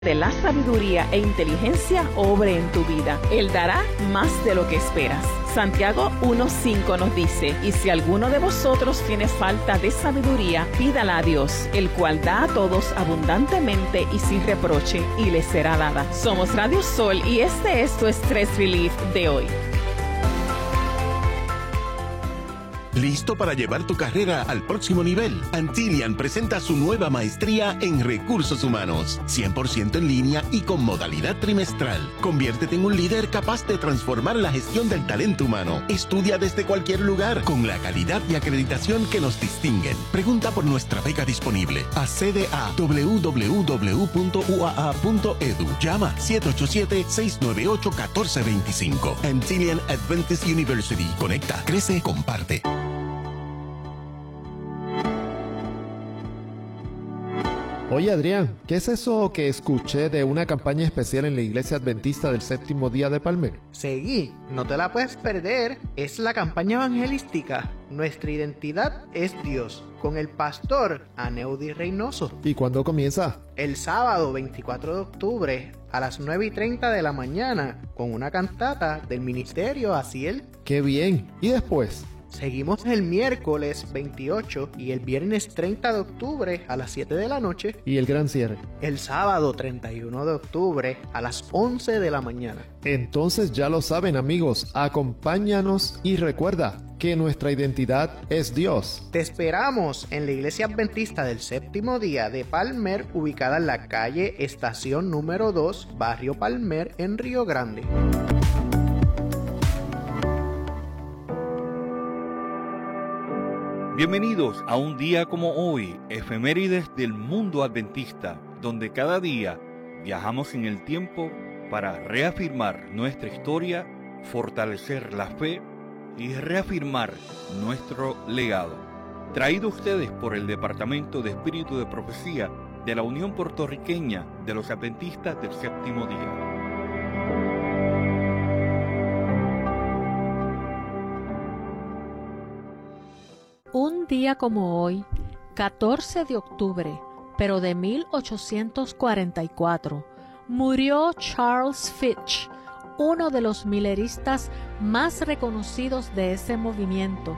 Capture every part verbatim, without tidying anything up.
de la sabiduría e inteligencia obre en tu vida. Él dará más de lo que esperas. Santiago uno cinco nos dice, y si alguno de vosotros tiene falta de sabiduría, pídala a Dios, el cual da a todos abundantemente y sin reproche, y le será dada. Somos Radio Sol y este es tu Stress Relief de hoy. ¿Listo para llevar tu carrera al próximo nivel? Antillian presenta su nueva maestría en Recursos Humanos, cien por ciento en línea y con modalidad trimestral. Conviértete en un líder capaz de transformar la gestión del talento humano. Estudia desde cualquier lugar con la calidad y acreditación que nos distinguen. Pregunta por nuestra beca disponible. Accede a doble u doble u doble u punto u a a punto e d u. Llama siete ocho siete, seis nueve ocho, uno cuatro dos cinco. Antillian Adventist University. Conecta, crece, comparte. Oye, Adrián, ¿qué es eso que escuché de una campaña especial en la Iglesia Adventista del Séptimo Día de Palmer? Seguí, no te la puedes perder. Es la campaña evangelística Nuestra Identidad es Dios, con el pastor Aneudi Reynoso. ¿Y cuándo comienza? El sábado veinticuatro de octubre a las nueve y treinta de la mañana, con una cantata del Ministerio Asiel. ¡Qué bien! ¿Y después? Seguimos el miércoles veintiocho y el viernes treinta de octubre a las siete de la noche. ¿Y el gran cierre? El sábado treinta y uno de octubre a las once de la mañana. Entonces ya lo saben, amigos, acompáñanos y recuerda que nuestra identidad es Dios. Te esperamos en la Iglesia Adventista del Séptimo Día de Palmer, ubicada en la calle Estación número dos, Barrio Palmer, en Río Grande. Bienvenidos a un día como hoy, efemérides del mundo adventista, donde cada día viajamos en el tiempo para reafirmar nuestra historia, fortalecer la fe y reafirmar nuestro legado. Traído a ustedes por el Departamento de Espíritu de Profecía de la Unión Puertorriqueña de los Adventistas del Séptimo Día. Un día como hoy, catorce de octubre, pero de mil ochocientos cuarenta y cuatro, murió Charles Fitch, uno de los milleristas más reconocidos de ese movimiento,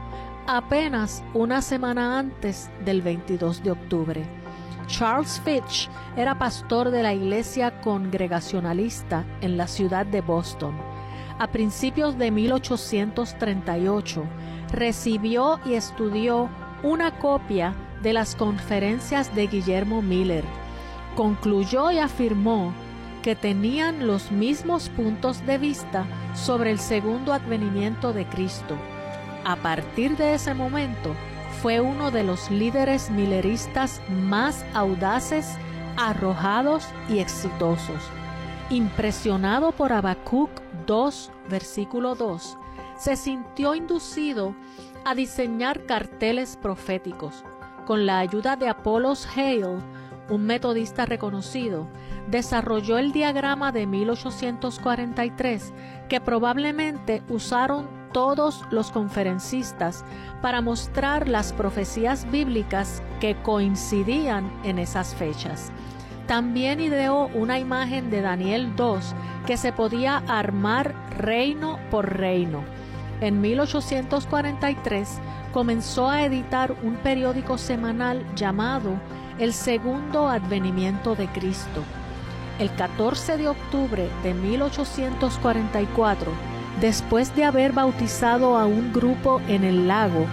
apenas una semana antes del veintidós de octubre. Charles Fitch era pastor de la iglesia congregacionalista en la ciudad de Boston. A principios de mil ochocientos treinta y ocho, recibió y estudió una copia de las conferencias de Guillermo Miller. Concluyó y afirmó que tenían los mismos puntos de vista sobre el segundo advenimiento de Cristo. A partir de ese momento, fue uno de los líderes milleristas más audaces, arrojados y exitosos. Impresionado por Habacuc dos, versículo dos, se sintió inducido a diseñar carteles proféticos. Con la ayuda de Apollos Hale, un metodista reconocido, desarrolló el diagrama de mil ochocientos cuarenta y tres que probablemente usaron todos los conferencistas para mostrar las profecías bíblicas que coincidían en esas fechas. También ideó una imagen de Daniel dos que se podía armar reino por reino. En mil ochocientos cuarenta y tres comenzó a editar un periódico semanal llamado El Segundo Advenimiento de Cristo. El catorce de octubre de mil ochocientos cuarenta y cuatro, después de haber bautizado a un grupo en el lago,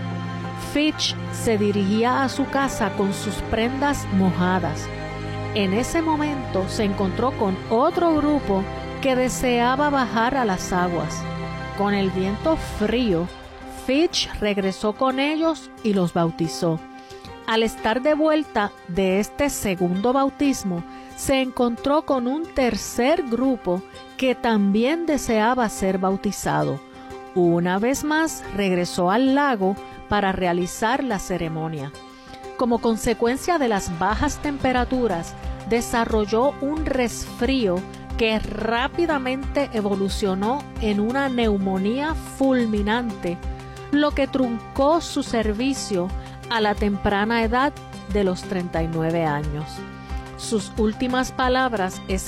Fitch se dirigía a su casa con sus prendas mojadas. En ese momento se encontró con otro grupo que deseaba bajar a las aguas. Con el viento frío, Fitch regresó con ellos y los bautizó. Al estar de vuelta de este segundo bautismo, se encontró con un tercer grupo que también deseaba ser bautizado. Una vez más regresó al lago para realizar la ceremonia. Como consecuencia de las bajas temperaturas, desarrolló un resfrío que rápidamente evolucionó en una neumonía fulminante, lo que truncó su servicio a la temprana edad de los treinta y nueve años. Sus últimas palabras es